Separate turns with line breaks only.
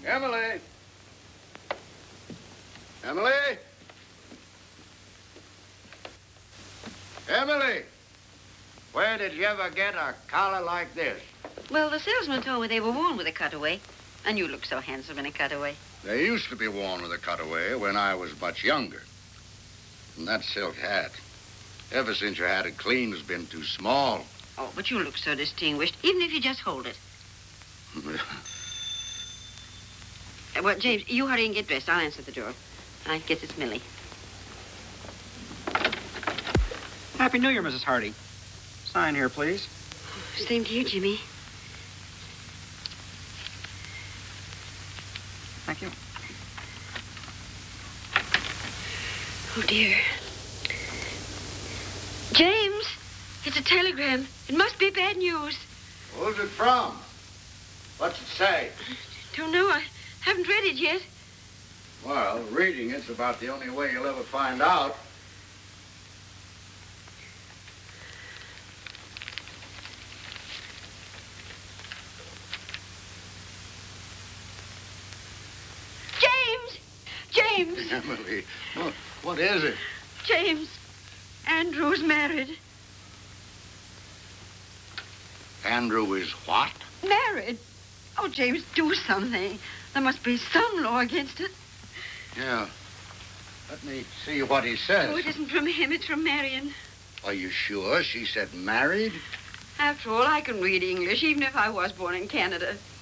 Emily! Emily! Emily! Where did you ever get a collar like this?
Well, the salesman told me they were worn with a cutaway. And you look so handsome in a cutaway.
They used to be worn with a cutaway when I was much younger. And that silk hat, ever since you had it clean, has been too small.
Oh, but you look so distinguished, even if you just hold it. Well, James, you hurry and get dressed. I'll answer the door. I guess it's Millie.
Happy New Year, Mrs. Hardy. Sign here, please.
Same to you, Jimmy.
Thank you.
Oh, dear. James, it's a telegram. It must be bad news.
Who's it from? What's it say?
Don't know. I haven't read it yet.
Well, reading it's about the only way you'll ever find out.
James!
Emily, what is it?
James, Andrew's married.
Andrew is what?
Married? Oh, James, do something. There must be some law against it.
Yeah. Let me see what he says.
Oh, it isn't from him. It's from Marion.
Are you sure she said married?
After all, I can read English, even if I was born in Canada.